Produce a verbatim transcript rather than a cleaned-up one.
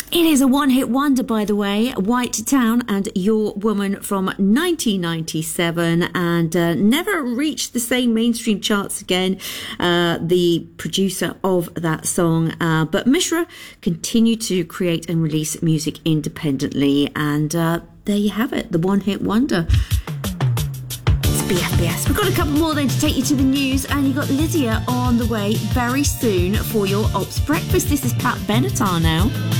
It is a one-hit wonder, by the way, White Town and Your Woman from nineteen ninety-seven, and uh, never reached the same mainstream charts again, uh, the producer of that song. Uh, but Mishra continued to create and release music independently, and uh, there you have it, the one-hit wonder. It's B F B S. We've got a couple more then to take you to the news, and you've got Lydia on the way very soon for your Ops Breakfast. This is Pat Benatar now.